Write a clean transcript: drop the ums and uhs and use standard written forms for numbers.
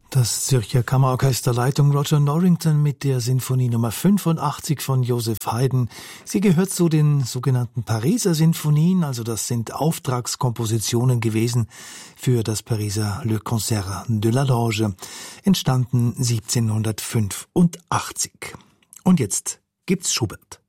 Das Zürcher Kammerorchester Leitung Roger Norrington mit der Sinfonie Nummer 85 von Joseph Haydn. Sie gehört zu den sogenannten Pariser Sinfonien, also das sind Auftragskompositionen gewesen für das Pariser Le Concert de la Loge, entstanden 1785. Und jetzt gibt's Schubert.